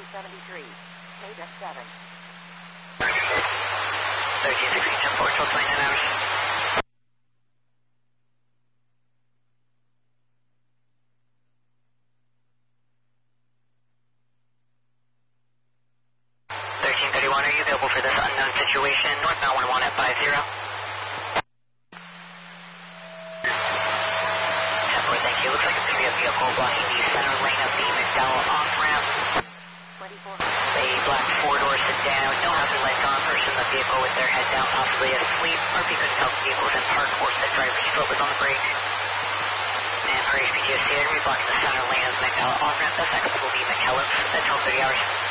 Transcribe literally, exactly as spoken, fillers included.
seventy-three. K seven. thirteen sixteen, ten four, twelve twenty-nine hours. thirteen thirty-one, are you available for this unknown situation? Northbound one one at five zero. ten four, thank you. Looks like it's going to be a vehicle blocking the center lane of the McDowell off-ramp. twenty-four. A black four-door sedan with no hazard lights on, person in the vehicle with their head down, possibly asleep, or if you couldn't tell, the vehicle is in park or set driver's foot was on the brake. And for H P T S C, they're going to be blocking the center lane of the McDowell off-ramp. That's next will be McKellips at twelve thirty hours.